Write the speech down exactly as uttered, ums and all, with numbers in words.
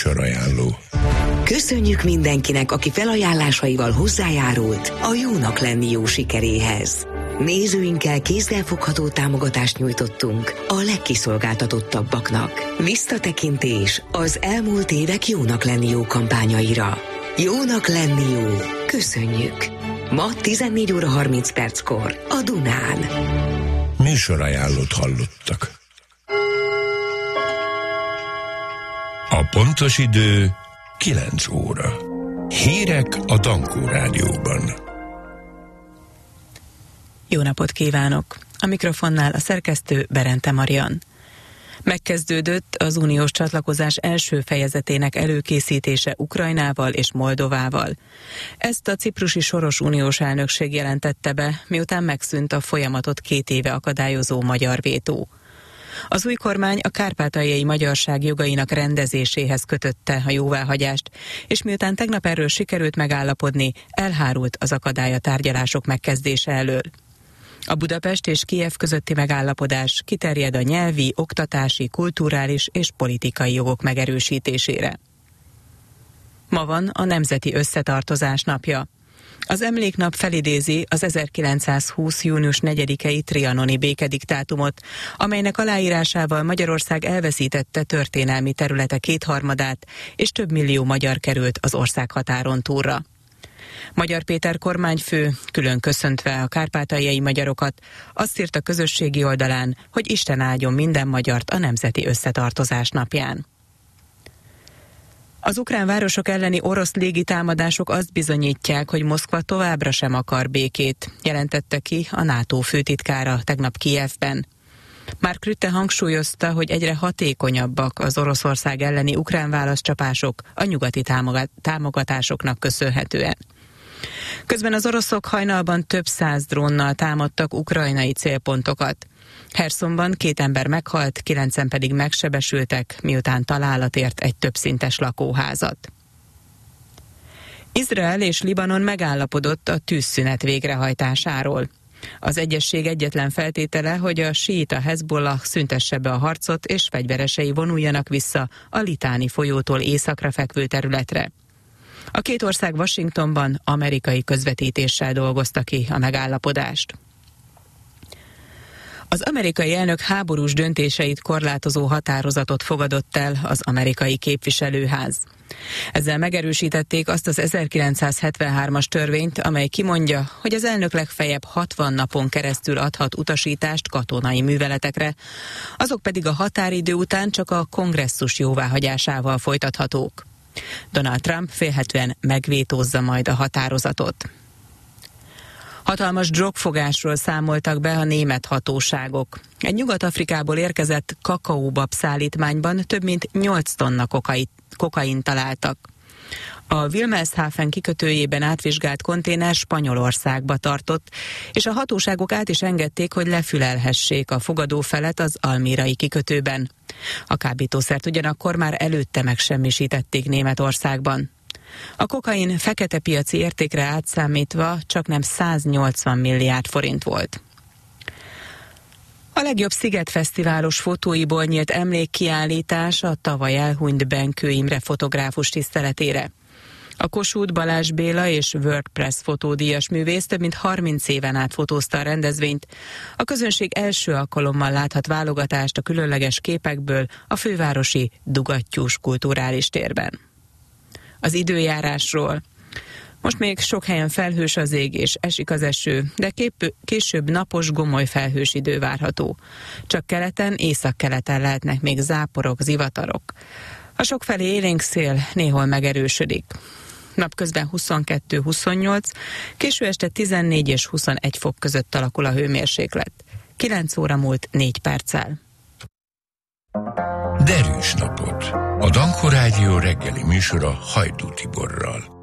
Műsorajánló. Köszönjük mindenkinek, aki felajánlásaival hozzájárult a Jónak lenni jó sikeréhez. Nézőinkkel kézzelfogható támogatást nyújtottunk a legkiszolgáltatottabbaknak. Visszatekintés az elmúlt évek Jónak lenni jó kampányaira. Jónak lenni jó. Köszönjük! Ma tizennégy óra harminc perckor a Dunán. Műsorajánlót hallottak. A pontos idő kilenc óra. Hírek a Dankó Rádióban. Jó napot kívánok! A mikrofonnál a szerkesztő Berente Marian. Megkezdődött az uniós csatlakozás első fejezetének előkészítése Ukrajnával és Moldovával. Ezt a ciprusi soros uniós elnökség jelentette be, miután megszűnt a folyamatot két éve akadályozó magyar vétó. Az új kormány a kárpátaljai magyarság jogainak rendezéséhez kötötte a jóváhagyást, és miután tegnap erről sikerült megállapodni, elhárult az akadály a tárgyalások megkezdése elől. A Budapest és Kijev közötti megállapodás kiterjed a nyelvi, oktatási, kulturális és politikai jogok megerősítésére. Ma van a Nemzeti Összetartozás napja. Az emléknap felidézi az ezerkilencszázhúsz. június negyedikei trianoni békediktátumot, amelynek aláírásával Magyarország elveszítette történelmi területe kétharmadát, és több millió magyar került az országhatáron túlra. Magyar Péter kormányfő, külön köszöntve a kárpátaljai magyarokat, azt írt a közösségi oldalán, hogy Isten áldjon minden magyart a Nemzeti Összetartozás napján. Az ukrán városok elleni orosz légitámadások azt bizonyítják, hogy Moszkva továbbra sem akar békét, jelentette ki a NATO főtitkára tegnap Kijevben. Mark Rutte hangsúlyozta, hogy egyre hatékonyabbak az Oroszország elleni ukrán válaszcsapások a nyugati támogatásoknak köszönhetően. Közben az oroszok hajnalban több száz drónnal támadtak ukrajnai célpontokat. Hersonban két ember meghalt, kilencen pedig megsebesültek, miután találat ért egy többszintes lakóházat. Izrael és Libanon megállapodott a tűzszünet végrehajtásáról. Az egyezség egyetlen feltétele, hogy a síita Hezbollah szüntesse be a harcot, és fegyveresei vonuljanak vissza a Litáni folyótól északra fekvő területre. A két ország Washingtonban amerikai közvetítéssel dolgozta ki a megállapodást. Az amerikai elnök háborús döntéseit korlátozó határozatot fogadott el az amerikai képviselőház. Ezzel megerősítették azt az ezerkilencszázhetvenhármas törvényt, amely kimondja, hogy az elnök legfeljebb hatvan napon keresztül adhat utasítást katonai műveletekre, azok pedig a határidő után csak a kongresszus jóváhagyásával folytathatók. Donald Trump vélhetően megvétózza majd a határozatot. Hatalmas drogfogásról számoltak be a német hatóságok. Egy Nyugat-Afrikából érkezett kakaóbab szállítmányban több mint nyolc tonna kokai, kokain találtak. A Wilhelmshaven kikötőjében átvizsgált konténer Spanyolországba tartott, és a hatóságok át is engedték, hogy lefülelhessék a fogadófelet az almírai kikötőben. A kábítószert ugyanakkor már előtte megsemmisítették Németországban. A kokain fekete piaci értékre átszámítva csaknem száznyolcvan milliárd forint volt. A legjobb szigetfesztiválos fotóiból nyílt emlékkiállítás a tavaly elhunyt Benkő Imre fotográfus tiszteletére. A Kossuth Balázs Béla és WordPress fotódíjas művész több mint harminc éven át fotózta a rendezvényt. A közönség első alkalommal láthat válogatást a különleges képekből a fővárosi Dugattyús kulturális térben. Az időjárásról. Most még sok helyen felhős az ég és esik az eső, de kép- később napos, gomoly felhős idő várható. Csak keleten, északkeleten lehetnek még záporok, zivatarok. A sokfelé élénk szél néhol megerősödik. Napközben huszonkettő-huszonnyolc, késő este tizennégy és huszonegy fok között alakul a hőmérséklet. kilenc óra múlt négy perccel. Derűs napot! A Dankó Rádió reggeli műsora Hajdú Tiborral.